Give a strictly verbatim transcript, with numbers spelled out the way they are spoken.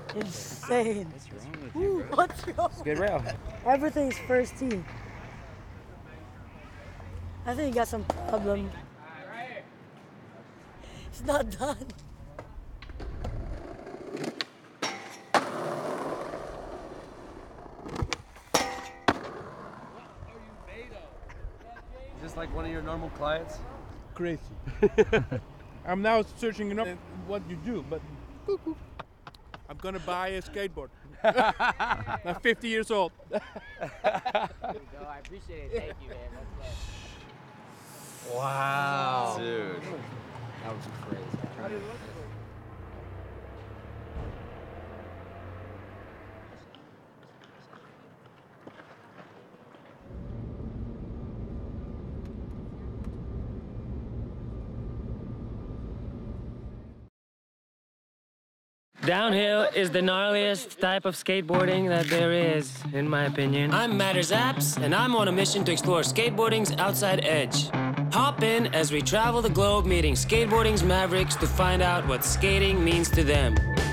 Insane. What's wrong with you, Ooh, bro? what's wrong? It's a good rail. Everything's first tee. I think he got some problem. It's not done. Is this like one of your normal clients? Crazy. I'm now searching up what you do, but boop, boop. I'm gonna buy a skateboard. I'm fifty years old. There you go. I appreciate it. Thank you, man. That's love. Wow. Dude. That was crazy. Downhill is the gnarliest type of skateboarding that there is, in my opinion. I'm Matters Apps, and I'm on a mission to explore skateboarding's outside edge. Hop in as we travel the globe meeting skateboarding's mavericks to find out what skating means to them.